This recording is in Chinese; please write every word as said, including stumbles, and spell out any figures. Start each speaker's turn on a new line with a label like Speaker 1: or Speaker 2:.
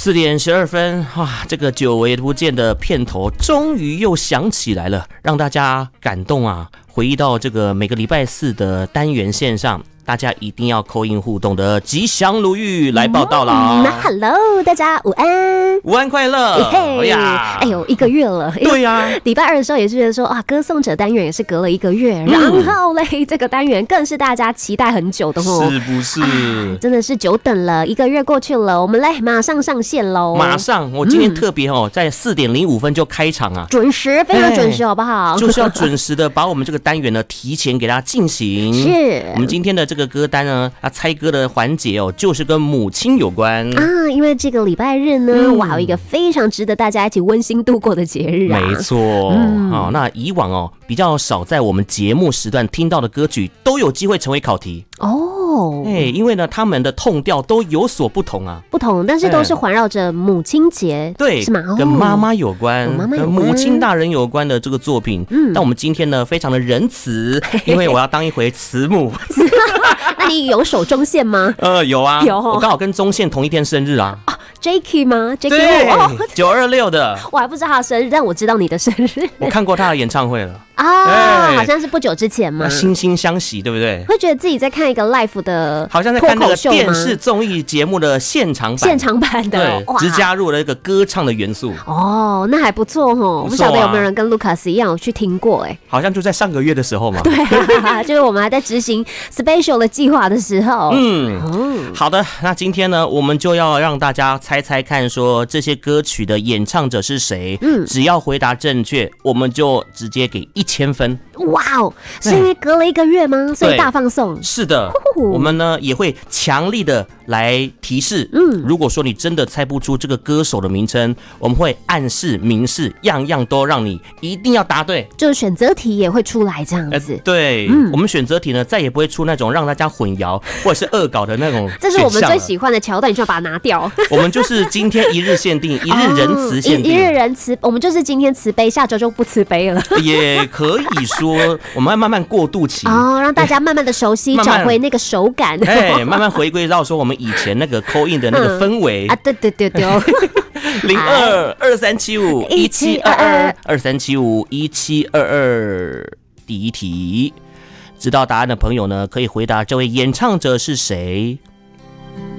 Speaker 1: 四点十二分，哇，这个久违不见的片头终于又响起来了，让大家感动啊！回忆到这个每个礼拜四的单元线上，大家一定要call in互动的吉祥如玉来报道啦！
Speaker 2: 那、嗯、Hello， 大家午安，
Speaker 1: 午安快乐！
Speaker 2: 哎呀，哎呦，一个月了。
Speaker 1: 对呀、啊，
Speaker 2: 礼拜二的时候也是觉得说啊，歌颂者单元也是隔了一个月，嗯、然后嘞，这个单元更是大家期待很久的哦，
Speaker 1: 是不是、
Speaker 2: 啊？真的是久等了，一个月过去了，我们来马上上线喽！
Speaker 1: 马上，我今天特别哦，嗯、在四点零五分就开场啊，
Speaker 2: 准时，非常准时，好不好？
Speaker 1: 就是要准时的把我们这个单元呢提前给大家进行。
Speaker 2: 是，
Speaker 1: 我们今天的这个歌单呢，啊，猜歌的环节哦，就是跟母亲有关
Speaker 2: 啊。因为这个礼拜日呢，嗯、哇，有一个非常值得大家一起温馨度过的节日啊。
Speaker 1: 没错，嗯、哦，那以往哦比较少在我们节目时段听到的歌曲，都有机会成为考题哦。哎，因为呢，他们的痛调都有所不同啊，
Speaker 2: 不同，但是都是环绕着母亲节，
Speaker 1: 对，
Speaker 2: 是吗？哦、
Speaker 1: 跟妈妈有关，
Speaker 2: 妈妈有关，
Speaker 1: 跟母亲大人有关的这个作品。嗯，但我们今天呢，非常的仁慈，因为我要当一回慈母。
Speaker 2: 那你有守中线吗？
Speaker 1: 呃，有啊，
Speaker 2: 有，
Speaker 1: 我刚好跟中线同一天生日啊。
Speaker 2: 啊 Jacky 吗 ？Jacky
Speaker 1: 对，九二六的，
Speaker 2: 我还不知道他的生日，但我知道你的生日。
Speaker 1: 我看过他的演唱会了
Speaker 2: 啊，好像是不久之前嘛，
Speaker 1: 惺惺相惜，对不对？
Speaker 2: 会觉得自己在看一个 live 的，
Speaker 1: 好像在看那个电视综艺节目的现场版，
Speaker 2: 现场版的，
Speaker 1: 对，只加入了一个歌唱的元素。
Speaker 2: 哦，那还不错哦。我不晓得有没有人跟 Lucas 一样有去听过，哎，
Speaker 1: 好像就在上个月的时候嘛。
Speaker 2: 对啊，就是我们还在执行 special 的计划的时候。
Speaker 1: 嗯，嗯好的，那今天呢，我们就要让大家猜猜看，说这些歌曲的演唱者是谁？嗯，只要回答正确，我们就直接给一千分。
Speaker 2: 哇哦，是因为隔了一个月吗？所以大放送。
Speaker 1: 是的，我们呢也会强力的来提示。嗯，如果说你真的猜不出这个歌手的名称，我们会暗示、明示，样样都让你一定要答对。
Speaker 2: 就是选择题也会出来这样子。呃、
Speaker 1: 对、嗯，我们选择题呢再也不会出那种让大家混淆或者是恶搞的那种。
Speaker 2: 这是我们最喜欢的桥段，你就要把它拿掉。
Speaker 1: 我们就是今天一日限定，一日仁慈限定，
Speaker 2: 哦、一, 一日仁慈，我们就是今天慈悲，下周就不慈悲了。
Speaker 1: 也可以说，我们要慢慢过渡期
Speaker 2: 哦，让大家慢慢的熟悉，找回那个手感，
Speaker 1: 哎，慢慢回归到说我们以前那个 call in 的那个氛围、嗯、
Speaker 2: 啊，对对对对。
Speaker 1: 零二二三七五一七二二二三七五一七二二，第一题，知道答案的朋友呢，可以回答这位演唱者是谁。